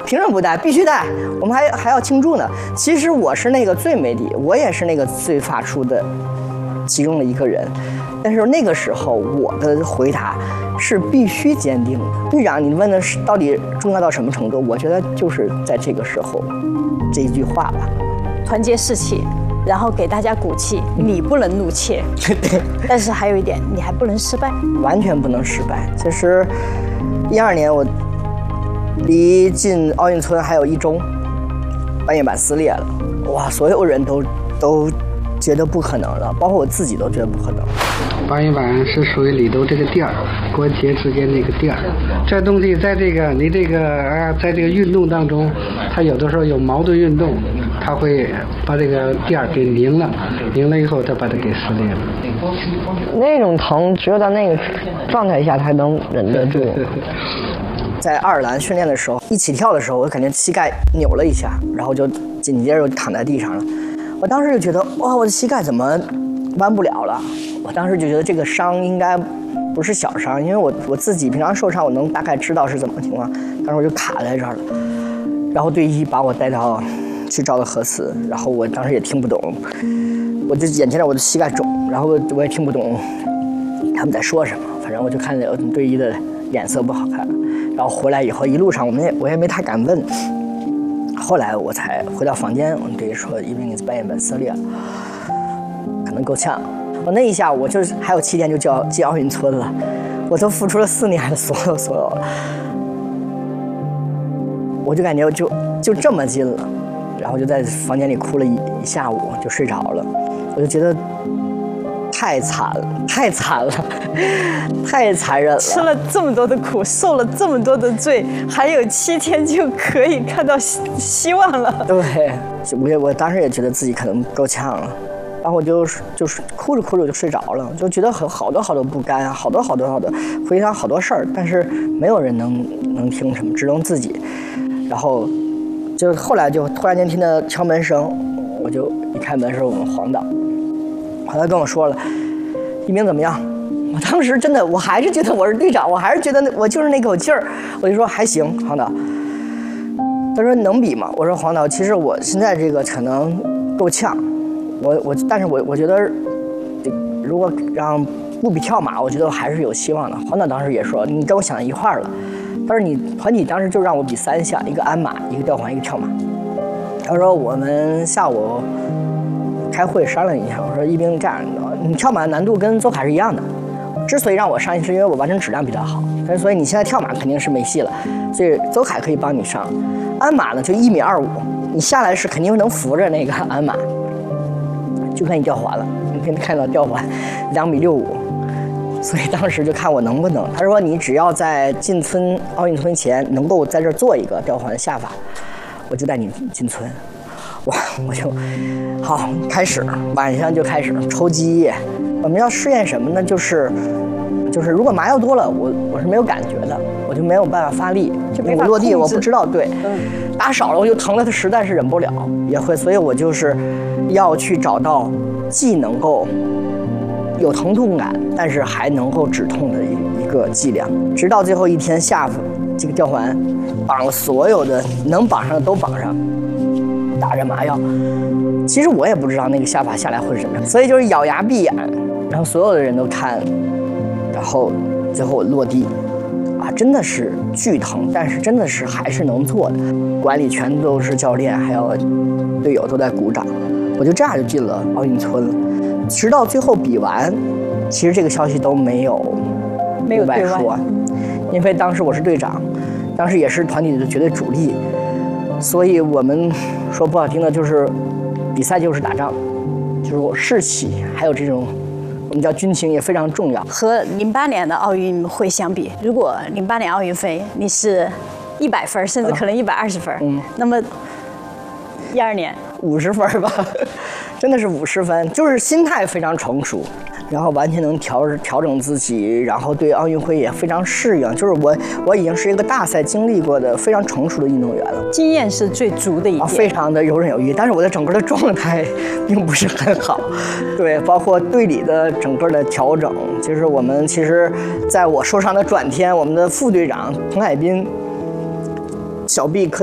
凭什么不带？必须带！我们还要庆祝呢。其实我是那个最没底，我也是那个最发怵的其中的一个人。但是那个时候我的回答是必须坚定的。队长，你问的是到底重要到什么程度？我觉得就是在这个时候这一句话吧。 团结士气，然后给大家鼓气，你不能怒怯。 对。 但是还有一点，你还不能失败。 完全不能失败。其实12年我离进奥运村还有1周，半月板撕裂了，哇！所有人都觉得不可能了，包括我自己都觉得不可能。 半月板是属于里头这个垫儿，关节之间这个垫儿。这东西在这个你这个在这个运动当中，它有的时候有矛盾运动，它会把这个垫儿给拧了，拧了以后再把它给撕裂了。 那种疼只有到那个状态下才能忍得住。 在爱尔兰训练的时候，一起跳的时候，我感觉膝盖扭了一下，然后就紧接着就躺在地上了。我当时就觉得，哇，我的膝盖怎么弯不了了？我当时就觉得这个伤应该不是小伤，因为我自己平常受伤，我能大概知道是怎么情况，但是我就卡在这儿了。然后队医把我带到去照的核磁，然后我当时也听不懂，我就眼前我的膝盖肿，然后我也听不懂他们在说什么，反正我就看见队医的脸色不好看。然后回来以后，一路上我也没太敢问。后来我才回到房间，我们队医说，因为你半月板撕裂了，可能够呛。我那一下，我就还有7天就进奥运村了，我都付出了4年的所有，我就感觉就这么近了，然后就在房间里哭了一下午，就睡着了。我就觉得太惨了，太残忍了。 吃了这么多的苦，受了这么多的罪，还有7天就可以看到希望了。 对，我当时也觉得自己可能够呛了。然后我就是哭着哭着我就睡着了，就觉得好多不甘啊，好多回想好多事儿，但是没有人能听什么，只能自己。然后就后来就突然间听到敲门声，我就一开门是我们黄导，他跟我说了，一鸣怎么样？我当时真的我还是觉得我是队长，我还是觉得我就是那口气儿，我就说还行，黄导。他说能比吗？我说黄导，其实我现在这个可能够呛。但是我觉得，如果让不比跳马，我觉得我还是有希望的。黄导当时也说，你跟我想一块儿了。他说你团体当时就让我比3项，一个鞍马，一个吊环，一个跳马。他说我们下午开会商量一下。我说一鸣这样，你跳马难度跟邹凯是一样的。之所以让我上，是因为我完成质量比较好。所以你现在跳马肯定是没戏了，所以邹凯可以帮你上。鞍马呢就1.25米，你下来是肯定能扶着那个鞍马。就看你吊环了，你可以看到吊环2.65米，所以当时就看我能不能。他说你只要在进奥运村前能够在这儿做一个吊环下法，我就带你进村。哇，我就好开始，晚上就开始抽积液。我们要试验什么呢？就是如果麻药多了，我是没有感觉的，我就没有办法发力，就我落地我不知道。对，打少了我就疼了，它实在是忍不了，也会，所以我就是要去找到既能够有疼痛感，但是还能够止痛的一个剂量。直到最后一天下这个吊环绑了所有的能绑上的都绑上，打着麻药。其实我也不知道那个下法下来会是什么样，所以就是咬牙闭眼，然后所有的人都看，然后最后落地，真的是巨疼，但是真的是还是能做的。管理全都是教练，还有队友都在鼓掌，我就这样就进了奥运村了。直到最后比完，其实这个消息都没有对外说，因为当时我是队长，当时也是团体的绝对主力，所以我们说不好听的就是比赛就是打仗，就是士气，还有这种我们叫军情也非常重要。 和08年的奥运会相比，如果08年奥运会你是100分，甚至可能120分，那么12年 50分吧，真的是50分，就是心态非常成熟，然后完全能调整自己，然后对奥运会也非常适应。就是我已经是一个大赛经历过的非常成熟的运动员了， 经验是最足的一点， 非常的游刃有余。但是我的整个的状态并不是很好，对，包括队里的整个的调整，就是我们其实在我受伤的转天，我们的副队长彭海滨、小毕